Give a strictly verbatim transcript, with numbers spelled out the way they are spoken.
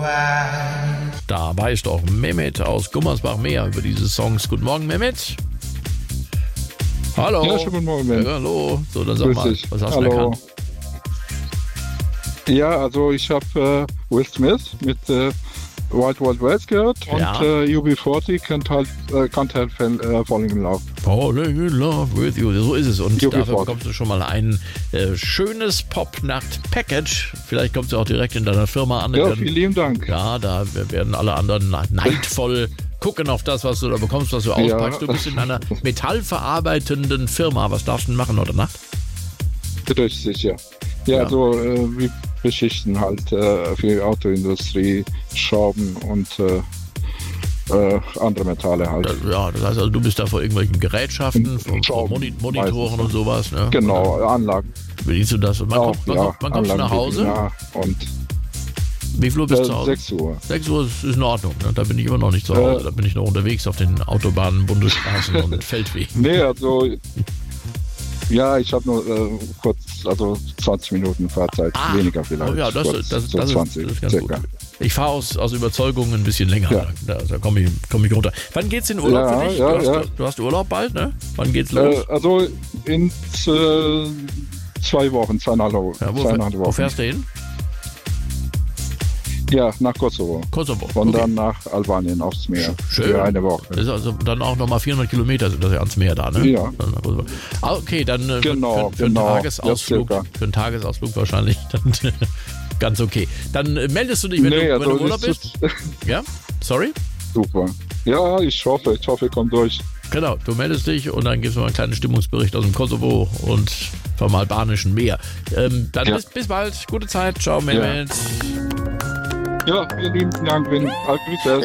Da weiß doch Mehmet aus Gummersbach mehr über diese Songs. Guten Morgen, Mehmet. Hallo. Ja, schönen guten Morgen, Ben. Ja, hallo. So, dann sag Grüß mal, dich. was hast Hallo. du erkannt? Ja, also ich habe äh, Will Smith mit äh, Wild Wild West gehört Ja. und äh, U B vierzig Can't Help, äh, Can't Help äh, Falling in Love. Falling in love with you. So ist es. Und U B dafür vierzig. bekommst du schon mal ein äh, schönes Pop-Nacht-Package. Vielleicht kommst du auch direkt in deiner Firma an. Ja, Dann- vielen lieben Dank. Ja, da werden alle anderen neidvoll gucken auf das, was du da bekommst, was du Ja. auspackst. Du bist in einer metallverarbeitenden Firma. Was darfst du denn machen heute Nacht? Richtig, ja. Ja, Ja. also äh, wir beschichten halt äh, für die Autoindustrie, Schrauben und äh, äh, andere Metalle halt. Das, ja, das heißt also, du bist da vor irgendwelchen Gerätschaften, vor, vor Schrauben, Moni Monitoren meistens. und sowas. Ne? Genau, Anlagen. Bedienst du das? Und wann, Auch, kommt, wann, ja, kommt, wann kommst du nach Anlagen, Hause? Ja, und Wie viel Uhr bist du äh, zu Hause? sechs Uhr. sechs Uhr ist, ist in Ordnung. Ne? Da bin ich immer noch nicht zu Hause. Äh. Da bin ich noch unterwegs auf den Autobahnen, Bundesstraßen und Feldwegen. Nee, also ja, ich habe nur äh, kurz, also zwanzig Minuten Fahrzeit, Ah. weniger vielleicht. Oh ja, das, kurz, das, so das, ist, zwanzig das ist ganz circa. gut. Ich fahre aus, aus Überzeugung ein bisschen länger. Ja. Da, da komme ich, komm ich runter. Wann geht's in Urlaub Ja, für dich? ja, du, hast, ja. du hast Urlaub bald, ne? Wann geht's los? Äh, also in äh, zwei Wochen, zweieinhalb, ja, wo, zweieinhalb wo Wochen. fährst du hin? Ja, nach Kosovo. Kosovo. Und Okay. dann nach Albanien aufs Meer. Schön. Für eine Woche. Das ist also dann auch nochmal vierhundert Kilometer sind das ja ans Meer da, ne? Ja. Dann nach Kosovo. Ah, okay, dann äh, Genau, für, für, für genau. einen Tagesausflug, Ja, circa. für einen Tagesausflug wahrscheinlich dann ganz okay. Dann äh, meldest du dich, wenn, Nee, du, also wenn du im Urlaub das bist? ist Ja? Sorry? super. Ja, ich hoffe, ich hoffe, kommt durch. Genau, du meldest dich und dann gibst du mal einen kleinen Stimmungsbericht aus dem Kosovo und vom albanischen Meer. Ähm, dann Ja. bis, bis bald, gute Zeit, ciao Mehmet. Ja, vielen lieben Dank, wenn Grüße.